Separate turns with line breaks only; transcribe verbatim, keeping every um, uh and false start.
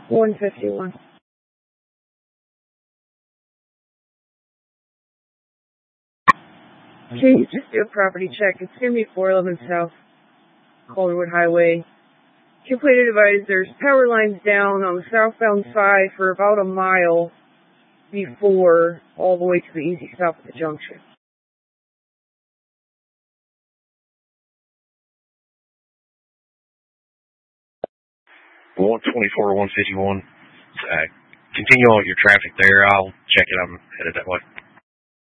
one fifty-one. Can you just do a property check? It's going to be four eleven South Calderwood Highway. Completed advice, there's power lines down on the southbound side for about a mile before all the way to the easy stop at the junction.
one twenty-four, one fifty-one. Uh, continue on with your traffic there. I'll check it. I'm headed that way.